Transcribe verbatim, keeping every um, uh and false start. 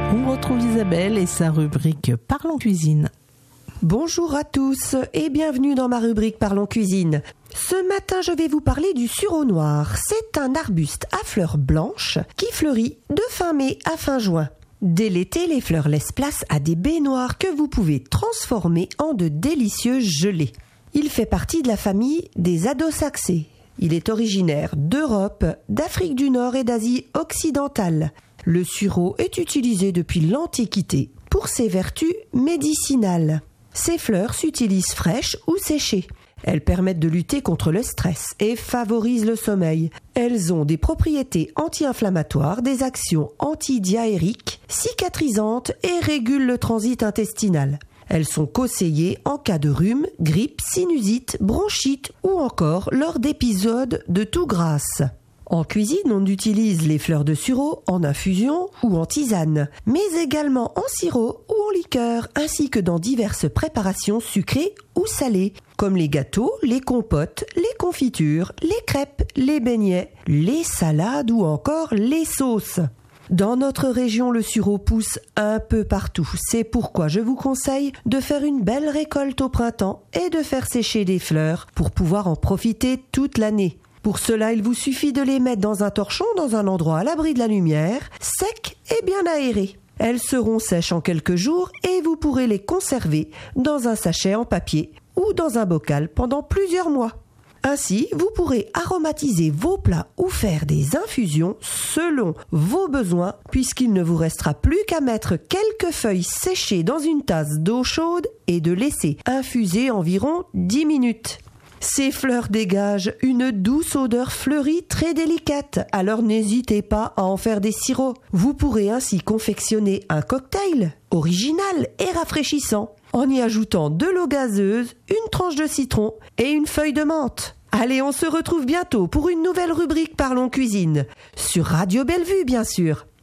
On retrouve Isabelle et sa rubrique Parlons Cuisine. Bonjour à tous et bienvenue dans ma rubrique Parlons Cuisine. Ce matin, je vais vous parler du sureau noir. C'est un arbuste à fleurs blanches qui fleurit de fin mai à fin juin. Dès l'été, les fleurs laissent place à des baies noires que vous pouvez transformer en de délicieux gelées. Il fait partie de la famille des Adosaceae. Il est originaire d'Europe, d'Afrique du Nord et d'Asie occidentale. Le sureau est utilisé depuis l'Antiquité pour ses vertus médicinales. Ses fleurs s'utilisent fraîches ou séchées. Elles permettent de lutter contre le stress et favorisent le sommeil. Elles ont des propriétés anti-inflammatoires, des actions antidiarrhéiques, cicatrisantes et régulent le transit intestinal. Elles sont conseillées en cas de rhume, grippe, sinusite, bronchite ou encore lors d'épisodes de toux grasse. En cuisine, on utilise les fleurs de sureau en infusion ou en tisane, mais également en sirop ou en liqueur, ainsi que dans diverses préparations sucrées ou salées, comme les gâteaux, les compotes, les confitures, les crêpes, les beignets, les salades ou encore les sauces. Dans notre région, le sureau pousse un peu partout. C'est pourquoi je vous conseille de faire une belle récolte au printemps et de faire sécher des fleurs pour pouvoir en profiter toute l'année. Pour cela, il vous suffit de les mettre dans un torchon dans un endroit à l'abri de la lumière, sec et bien aéré. Elles seront sèches en quelques jours et vous pourrez les conserver dans un sachet en papier ou dans un bocal pendant plusieurs mois. Ainsi, vous pourrez aromatiser vos plats ou faire des infusions selon vos besoins, puisqu'il ne vous restera plus qu'à mettre quelques feuilles séchées dans une tasse d'eau chaude et de laisser infuser environ dix minutes. Ces fleurs dégagent une douce odeur fleurie très délicate, alors n'hésitez pas à en faire des sirops. Vous pourrez ainsi confectionner un cocktail original et rafraîchissant, en y ajoutant de l'eau gazeuse, une tranche de citron et une feuille de menthe. Allez, on se retrouve bientôt pour une nouvelle rubrique Parlons Cuisine, sur Radio Bellevue bien sûr.